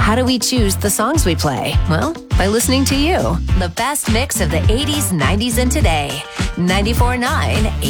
How do we choose the songs we play? Well, by listening to you. The best mix of the 80s, 90s, and today. 94.9